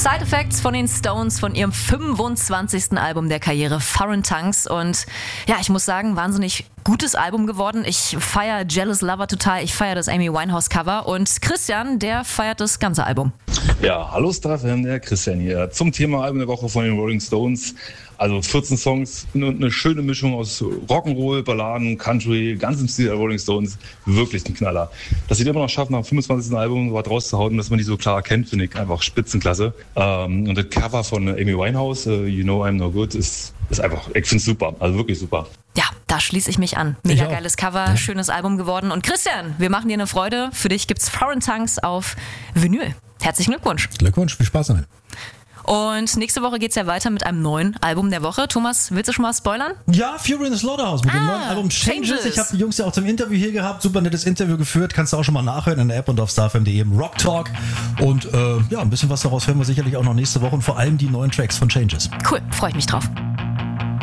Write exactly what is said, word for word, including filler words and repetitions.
Side Effects von den Stones von ihrem fünfundzwanzigsten Album der Karriere, Foreign Tongues. Und ja, ich muss sagen, wahnsinnig gutes Album geworden. Ich feiere Jealous Lover total, ich feiere das Amy Winehouse Cover und Christian, der feiert das ganze Album. Ja, hallo Starfan, der Christian hier. Zum Thema Album der Woche von den Rolling Stones. Also vierzehn Songs und eine schöne Mischung aus Rock'n'Roll, Balladen, Country, ganz im Stil der Rolling Stones. Wirklich ein Knaller. Dass sie das immer noch schaffen, nach dem fünfundzwanzigsten Album was rauszuhauen, dass man die so klar erkennt, finde ich einfach spitzenklasse. Ähm, und das Cover von Amy Winehouse, uh, You Know I'm No Good, ist, ist einfach, ich finde es super, also wirklich super. Ja, da schließe ich mich an. Mega geiles Cover, ja. Schönes Album geworden. Und Christian, wir machen dir eine Freude. Für dich gibt's Foreign Tongues auf Vinyl. Herzlichen Glückwunsch. Glückwunsch, viel Spaß damit. Und nächste Woche geht's ja weiter mit einem neuen Album der Woche. Thomas, willst du schon mal spoilern? Ja, Fury in the Slaughterhouse mit ah, dem neuen Album Changes. Changes. Ich habe die Jungs ja auch zum Interview hier gehabt. Super nettes Interview geführt. Kannst du auch schon mal nachhören in der App und auf starfm punkt de im Rock Talk. Und äh, ja, ein bisschen was daraus hören wir sicherlich auch noch nächste Woche. Und vor allem die neuen Tracks von Changes. Cool, freue ich mich drauf.